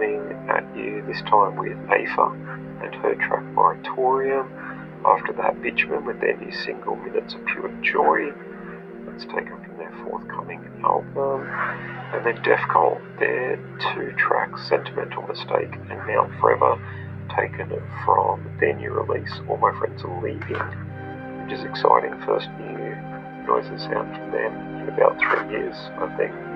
coming at you this time with Aoife and her track Moratorium. After that, Bitumen with their new single Minutes of Pure Joy. That's taken from their forthcoming album. And then Defcon, their 2 tracks, Sentimental Mistake and Mount Forever, taken from their new release, All My Friends Are Leaving, which is exciting. First new noise and sound from them in about 3 years, I think.